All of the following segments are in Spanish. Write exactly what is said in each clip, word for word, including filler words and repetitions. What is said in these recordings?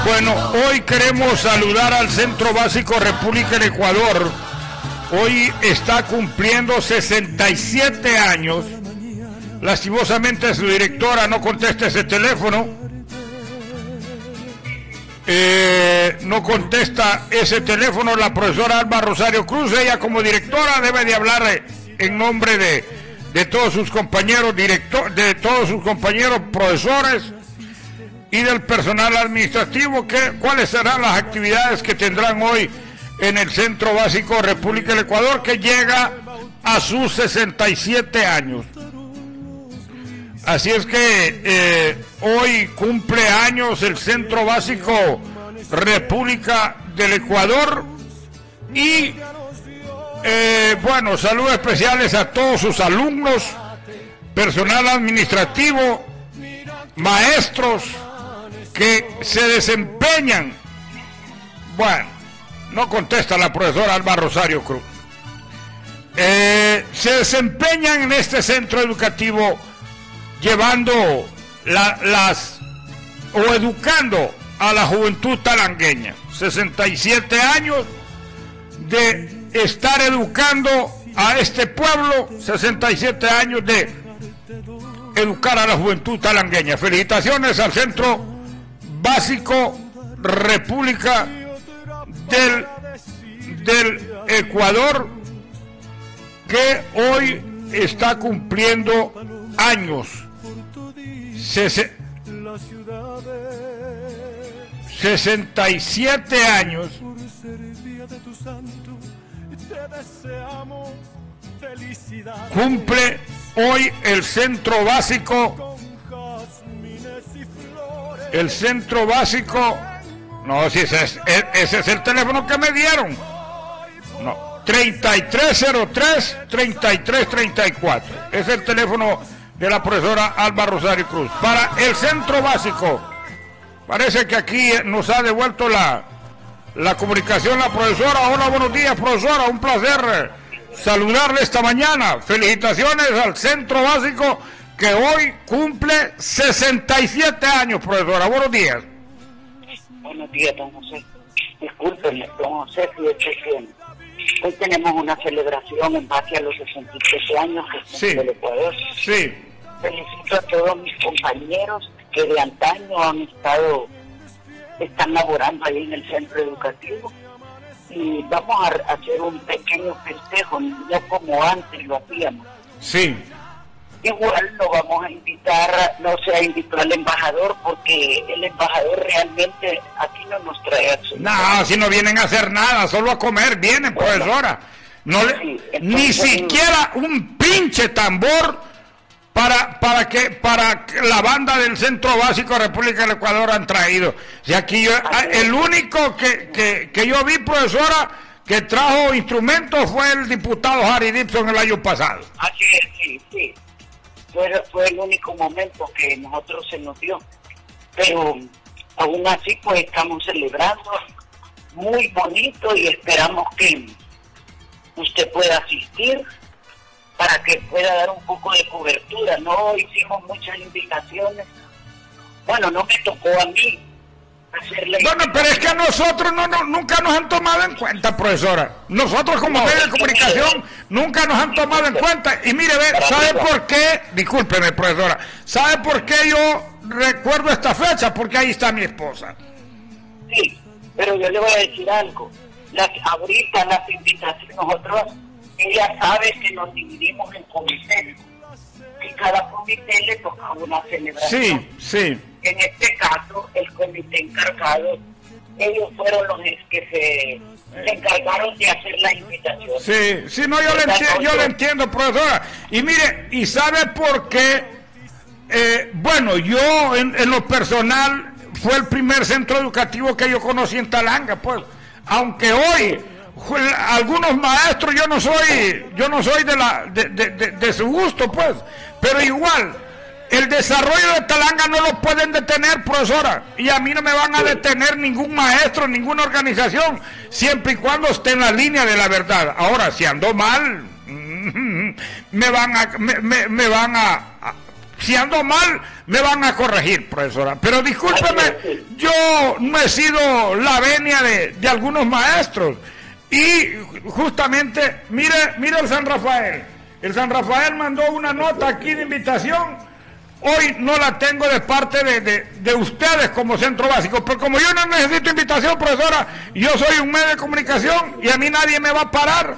Bueno, hoy queremos saludar al Centro Básico República del Ecuador. Hoy está cumpliendo sesenta y siete años. Lastimosamente su directora no contesta ese teléfono. Eh, no contesta ese teléfono la profesora Alba Rosario Cruz. Ella como directora debe de hablar en nombre de, de todos sus compañeros directores, de todos sus compañeros profesores y del personal administrativo. Que, cuáles serán las actividades que tendrán hoy en el Centro Básico República del Ecuador, que llega a sus sesenta y siete años. Así es que eh, hoy cumple años el Centro Básico República del Ecuador. Y eh, bueno, saludos especiales a todos sus alumnos, personal administrativo, maestros que se desempeñan. Bueno, no contesta la profesora Alba Rosario Cruz. Eh, se desempeñan en este centro educativo llevando la, las o educando a la juventud talangueña. sesenta y siete años de estar educando a este pueblo, sesenta y siete años de educar a la juventud talangueña. Felicitaciones al Centro Básico República del, del Ecuador, que hoy está cumpliendo años. Sese, sesenta y siete años. Cumple hoy el Centro Básico. El Centro Básico. No, si ese es, ese es el teléfono que me dieron. No, treinta y tres cero tres, treinta y tres treinta y cuatro. Es el teléfono de la profesora Alba Rosario Cruz. Para el Centro Básico. Parece que aquí nos ha devuelto la, la comunicación la profesora. Hola, buenos días, profesora. Un placer saludarle esta mañana. Felicitaciones al Centro Básico, que hoy cumple sesenta y siete años, profesora. Buenos días. Buenos días, don José. Discúlpenme, don José, fíjese que hoy tenemos una celebración en base a los sesenta y siete años que cumple Sí. el Ecuador. Sí. Felicito a todos mis compañeros que de antaño han estado, están laborando ahí en el centro educativo, y vamos a hacer un pequeño festejo, no como antes lo hacíamos. Sí. Igual lo vamos a invitar, no se ha invitado al embajador, porque el embajador realmente aquí no nos trae absolutamente. No, si no vienen a hacer nada, solo a comer vienen, Bueno, profesora. No le, sí, entonces, ni siquiera un pinche tambor para para que para que la banda del Centro Básico República del Ecuador han traído. Si aquí yo, el único que, que, que yo vi, profesora, que trajo instrumentos fue el diputado Harry Dixon el año pasado. Así es, sí, sí. Fue, fue el único momento que nosotros se nos dio. Pero aún así, pues estamos celebrando muy bonito, y esperamos que usted pueda asistir para que pueda dar un poco de cobertura. No hicimos muchas invitaciones. Bueno, no me tocó a mí hacerle. Bueno, pero es que a nosotros no, no, nunca nos han tomado en cuenta, profesora. Nosotros como No, medio de es que comunicación mire, nunca nos han tomado en cuenta. Y mire, ve, para ¿sabe arriba. por qué? Discúlpeme, profesora. ¿Sabe por qué yo recuerdo esta fecha? Porque ahí está mi esposa. Sí, pero yo le voy a decir algo. Las, ahorita las invitaciones, nosotros, ella sabe que nos dividimos en comités, y cada comité le toca una celebración. Sí, sí. En este caso, el comité encargado, ellos fueron los que se, se encargaron de hacer la invitación. Sí, sí, no, yo le entiendo, yo le entiendo, profesora. Y mire, ¿y sabe por qué? Eh, bueno, yo en, en lo personal fue el primer centro educativo que yo conocí en Talanga, pues. Aunque hoy algunos maestros yo no soy, yo no soy de la de, de, de, de su gusto, pues, pero igual el desarrollo de Talanga no lo pueden detener, profesora, y a mí no me van a detener ningún maestro, ninguna organización, siempre y cuando esté en la línea de la verdad. Ahora, si ando mal, me van a me, me, me van a, a si ando mal, me van a corregir, profesora. Pero discúlpeme, yo no he sido la venia de, de algunos maestros. Y justamente, mire, mire el San Rafael. El San Rafael mandó una nota aquí de invitación. Hoy no la tengo de parte de, de, de ustedes como centro básico, pero como yo no necesito invitación, profesora, yo soy un medio de comunicación y a mí nadie me va a parar.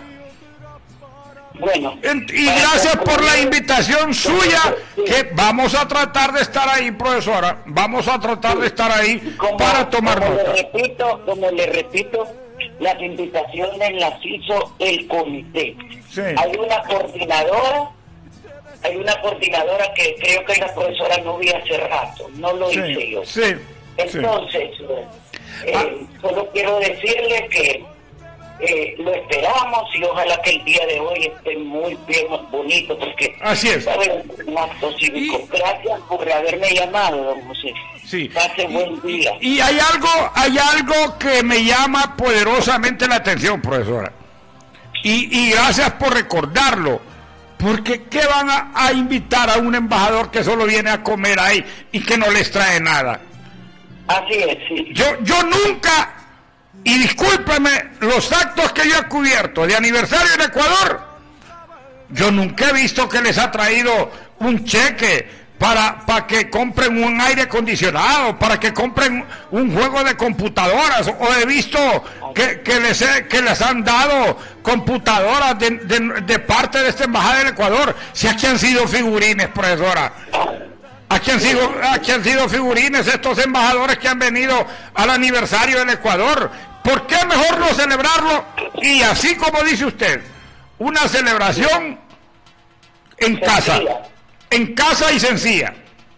Bueno. Y gracias por la invitación suya, que vamos a tratar de estar ahí, profesora. Vamos a tratar de estar ahí como, para tomar como nota. Le repito, como le repito, las invitaciones las hizo el comité. Sí. Hay una coordinadora, hay una coordinadora que creo que la profesora Nubia hace rato, no lo sí, hice yo. Sí, Entonces, sí. Eh, ah. solo quiero decirle que eh, lo esperamos y ojalá que el día de hoy esté muy bien, bonito, porque así es. va a haber un acto cívico. Y... Gracias por haberme llamado, don José. Sí. Pase buen día. Y, y hay algo, hay algo que me llama poderosamente la atención, profesora. Y, y gracias por recordarlo, porque ¿qué van a, a invitar a un embajador que solo viene a comer ahí y que no les trae nada? Así es, sí. Yo, yo nunca, y discúlpeme, los actos que yo he cubierto de aniversario en Ecuador, yo nunca he visto que les ha traído un cheque para, para que compren un aire acondicionado, para que compren un juego de computadoras, o he visto que, que, les, he, que les han dado computadoras de, de, de parte de esta embajada del Ecuador. Si aquí han sido figurines, profesora. Aquí han sido, aquí han sido figurines estos embajadores que han venido al aniversario del Ecuador. ¿Por qué mejor no celebrarlo? Y así como dice usted, una celebración en casa. En casa y sencilla.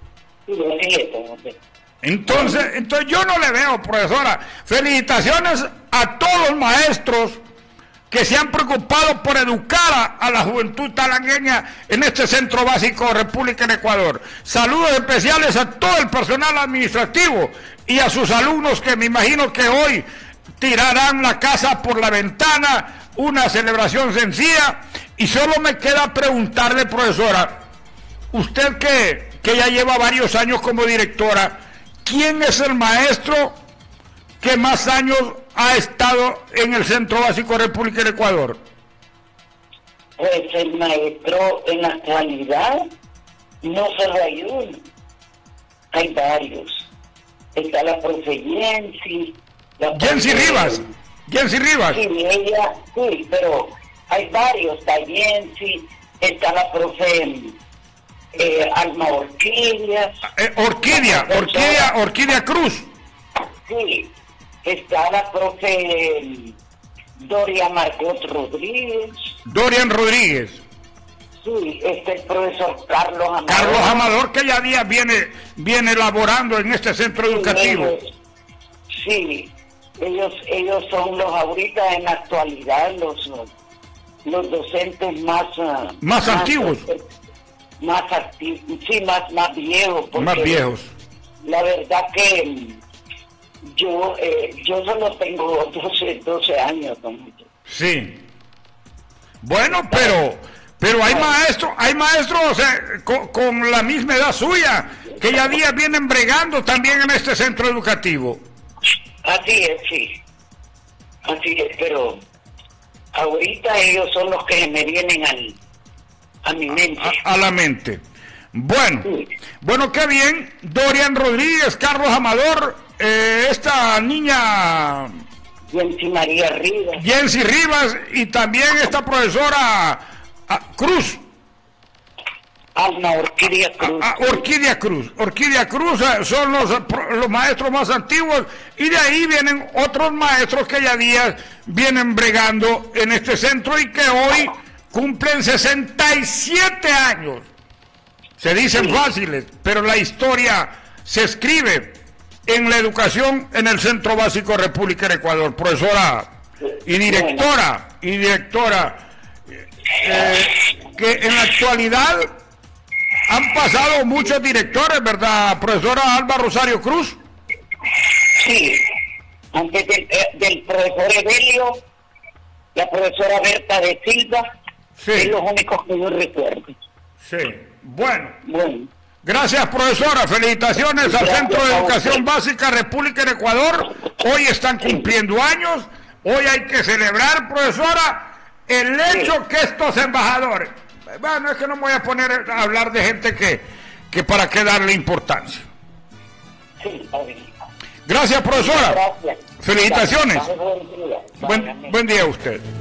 Entonces, entonces yo no le veo, profesora. Felicitaciones a todos los maestros que se han preocupado por educar a, a la juventud talangueña en este centro básico de República del Ecuador. Saludos especiales a todo el personal administrativo y a sus alumnos, que me imagino que hoy tirarán la casa por la ventana. Una celebración sencilla. Y solo me queda preguntarle, profesora, usted que, que ya lleva varios años como directora, ¿quién es el maestro que más años ha estado en el Centro Básico de República del Ecuador? Pues el maestro en la actualidad no solo hay uno, hay varios. Está la profe Jensi. Jensi Rivas. Jensi Rivas. Sí, ella, sí, pero hay varios. Está Jensi, está la profe... Eh, Alma Orquídea. Eh, Orquídea, Orquídea, Orquídea Cruz. Sí, está la profe Doria Margot Rodríguez. Dorian Rodríguez. Sí, está el profesor Carlos Amador. Carlos Amador, que ya día viene, viene elaborando en este centro educativo. Ellos, sí, ellos, ellos son los ahorita en la actualidad los, los docentes más... Más, más antiguos. Más activos, sí, más, más viejos. Más viejos. La verdad que yo eh, yo solo tengo doce, doce años. ¿No? Sí. Bueno, pero pero hay maestros, hay maestros, o sea, con, con la misma edad suya, que ya días vienen bregando también en este centro educativo. Así es, sí. Así es, pero ahorita ellos son los que me vienen al a mi mente. A, a la mente. Bueno, sí. Bueno, qué bien. Dorian Rodríguez, Carlos Amador, eh, esta niña... Jensi María Rivas. Jensi Rivas, y también esta profesora a, Cruz. Alma Orquídea Cruz. A, a, Orquídea Cruz. Orquídea Cruz son los, los maestros más antiguos, y de ahí vienen otros maestros que ya días vienen bregando en este centro y que hoy cumplen sesenta y siete años. Se dicen fáciles, pero la historia se escribe en la educación en el Centro Básico de República del Ecuador. Profesora y directora, y directora, eh, que en la actualidad han pasado muchos directores, ¿verdad, profesora Alba Rosario Cruz? Sí, antes del, del profesor Evelio, la profesora Berta de Silva. Sí. Es los únicos que yo recuerdo. Sí, bueno. Bueno. Gracias, profesora. Felicitaciones al Centro de Educación Básica República del Ecuador. Hoy están cumpliendo años. Hoy hay que celebrar, profesora, el hecho que estos embajadores... Bueno, es que no me voy a poner a hablar de gente que, que para qué darle importancia. Sí, gracias, profesora. Gracias. Felicitaciones. Buen día. Buen, buen día a usted.